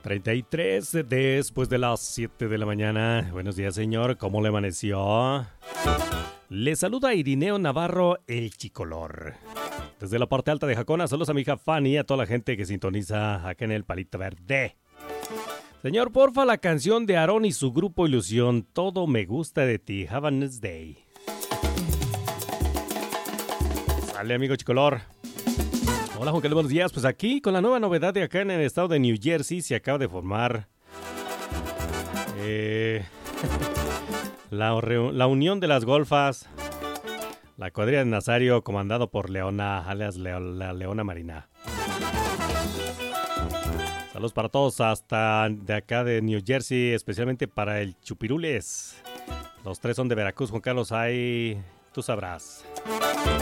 33 después de las 7 de la mañana. Buenos días, señor. ¿Cómo le amaneció? Le saluda Irineo Navarro, el Chicolor. Desde la parte alta de Jacona, saludos a mi hija Fanny y a toda la gente que sintoniza acá en el Palito Verde. Señor, porfa, la canción de Aarón y su grupo Ilusión, Todo me gusta de ti. Have a nice day. Sale, amigo Chicolor. Hola, Juan Carlos, buenos días. Pues aquí, con la nueva novedad de acá en el estado de New Jersey, se acaba de formar la unión de las golfas, la cuadrilla de Nazario, comandado por Leona, alias la Leona Marina. Saludos para todos hasta de acá de New Jersey, especialmente para el Chupirules. Los tres son de Veracruz, Juan Carlos, ahí tú sabrás.